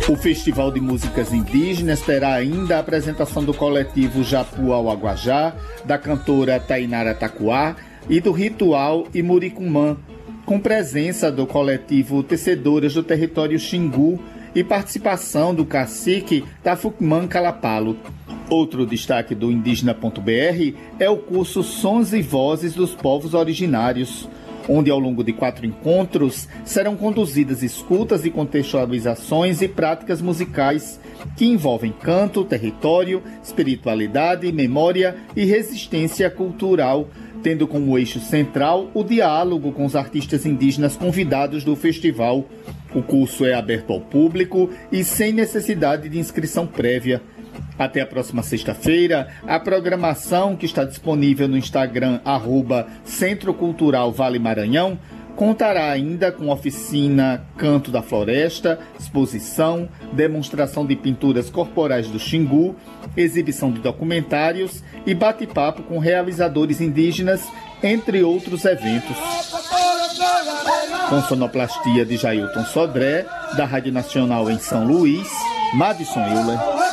O Festival de Músicas Indígenas terá ainda a apresentação do coletivo Japu Auaguajá, da cantora Tainara Tacuá e do ritual Imuricumã, com presença do coletivo Tecedoras do Território Xingu e participação do cacique Tafukman Calapalo. Outro destaque do Indígena.br é o curso Sons e Vozes dos Povos Originários, onde ao longo de 4 encontros serão conduzidas escutas e contextualizações e práticas musicais que envolvem canto, território, espiritualidade, memória e resistência cultural, tendo como eixo central o diálogo com os artistas indígenas convidados do festival. O curso é aberto ao público e sem necessidade de inscrição prévia. Até a próxima sexta-feira, a programação que está disponível no Instagram @Centro Cultural Vale Maranhão contará ainda com oficina Canto da Floresta, exposição, demonstração de pinturas corporais do Xingu, exibição de documentários e bate-papo com realizadores indígenas, entre outros eventos. Com sonoplastia de Jailton Sodré, da Rádio Nacional em São Luís, Madison Euler.